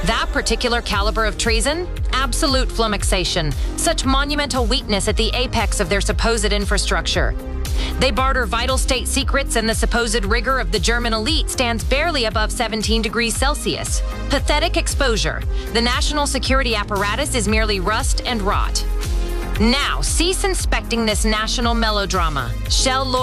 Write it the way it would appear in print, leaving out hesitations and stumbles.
That particular caliber of treason? Absolute flummoxation. Such monumental weakness at the apex of their supposed infrastructure. They barter vital state secrets, and the supposed rigor of the German elite stands barely above 17 degrees Celsius. Pathetic exposure. The national security apparatus is merely rust and rot. Now, cease inspecting this national melodrama. Shell